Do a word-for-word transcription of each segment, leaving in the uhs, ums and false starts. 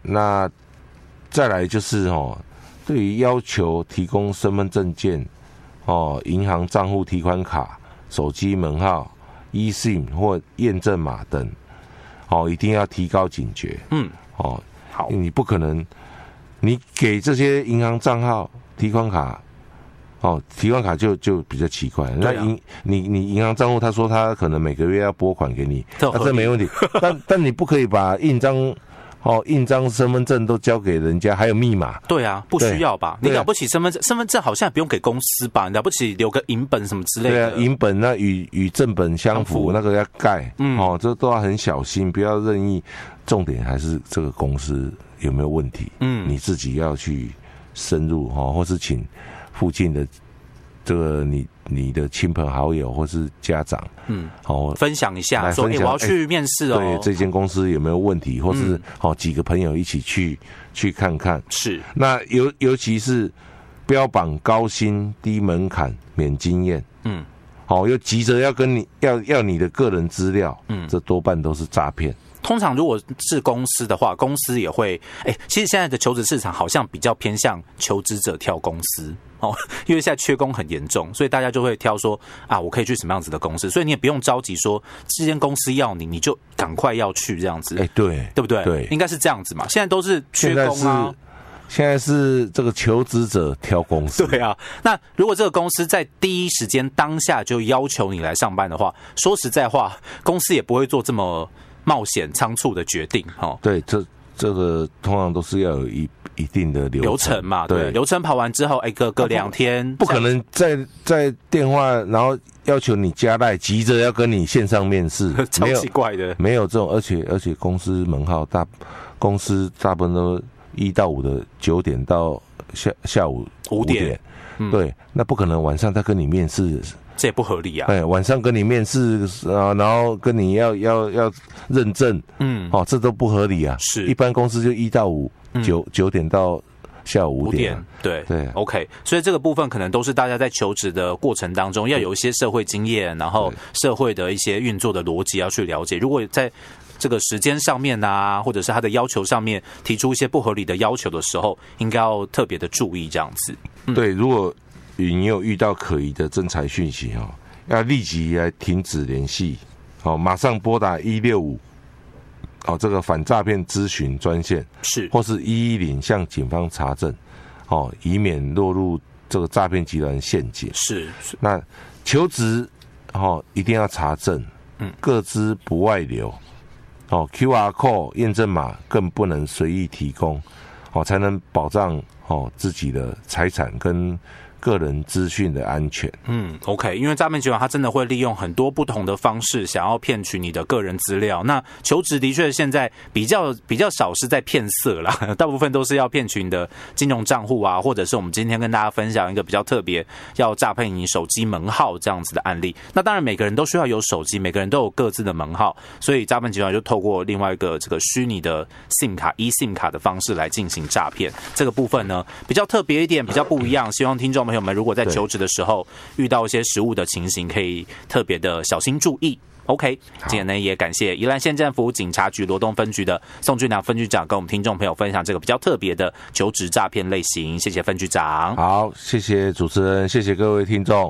那再来就是哦，对于要求提供身份证件、哦银行账户提款卡、手机门号、eSIM 或验证码等，哦一定要提高警觉。嗯，哦，好，你不可能，你给这些银行账号、提款卡。哦，提款卡就就比较奇怪，那银、啊、你你银行账户，他说他可能每个月要拨款给你，那、啊、这没问题，但但你不可以把印章哦印章身份证都交给人家，还有密码。对啊， 不需要吧？你了不起身份证，身份证好像也不用给公司吧？你了不起留个银本什么之类的。 对啊，银本那与与正本相符，那个要盖，嗯，哦，这都要很小心，不要任意。重点还是这个公司有没有问题，嗯，你自己要去深入哈，或是请。附近的这个你你的亲朋好友或是家长，嗯，好、哦、 分享一下，说、欸、我要去面试哦， 对，这间公司有没有问题，或是好、嗯哦、几个朋友一起去去看看。是，那尤尤其是标榜高薪、低门槛、免经验，嗯，好、哦、又急着要跟你要要你的个人资料，嗯，这多半都是诈骗。 通常如果是公司的话，公司也会，哎、欸，其实现在的求职市场好像比较偏向求职者挑公司哦，因为现在缺工很严重，所以大家就会挑说啊，我可以去什么样子的公司，所以你也不用着急说这间公司要你，你就赶快要去这样子，哎、欸， 对， 对不对？对，应该是这样子嘛。现在都是缺工啊。 现在是这个求职者挑公司， 对啊。那如果这个公司在第一时间当下就要求你来上班的话，说实在话，公司也不会做这么冒险仓促的决定。哦， 对，这这个通常都是要有一一定的流程, 流程嘛，对，对流程跑完之后，哎，隔隔两天， 不可能在在电话然后要求你加赖，急着要跟你线上面试， 超奇怪的， 没有这种，而且而且公司门号大，公司大部分都。一到五的九点到下下午五点，嗯、对，那不可能晚上他跟你面试， 这也不合理啊。 对，晚上跟你面试啊，然后跟你要要要认证，嗯，哦，这都不合理啊。是，一般公司就一到五九九点到下午五点、啊， 对对 ，OK。所以这个部分可能都是大家在求职的过程当中要有一些社会经验，然后社会的一些运作的逻辑要去了解。如果在这个时间上面啊，或者是他的要求上面提出一些不合理的要求的时候，应该要特别的注意这样子。 嗯、对，如果你有遇到可疑的征才讯息哦，要立即来停止联系，哦，马上拨打一六五，哦，这个反诈骗咨询专线是，或是一一零向警方查证，哦，以免落入这个诈骗集团陷阱。是，是那求职哦一定要查证，嗯，个资不外流。哦 ，Q R code 验证码更不能随意提供，哦，才能保障哦自己的财产跟个人资讯的安全。 嗯 ，OK， 因为诈骗集团它真的会利用很多不同的方式，想要骗取你的个人资料。那求职的确现在比较比较少是在骗色啦，大部分都是要骗取你的金融账户啊，或者是我们今天跟大家分享一个比较特别，要诈骗你手机门号这样子的案例。那当然每个人都需要有手机，每个人都有各自的门号，所以诈骗集团就透过另外一个这个虚拟的 SIM 卡 eSIM 卡的方式来进行诈骗。这个部分呢比较特别一点，比较不一样，希望听众朋友们如果在求职的时候遇到一些实务的情形，可以特别的小心注意。OK， 今天呢也感谢宜兰县政府警察局罗东分局的宋俊良分局长跟我们听众朋友分享这个比较特别的求职诈骗类型，谢谢分局长。 好，谢谢主持人，谢谢各位听众。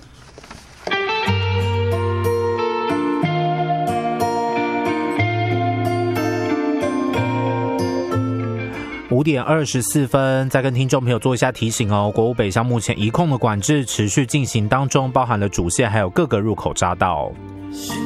五点二十四分，再跟听众朋友做一下提醒哦。国务北向目前移控的管制持续进行当中，包含了主线还有各个入口匝道。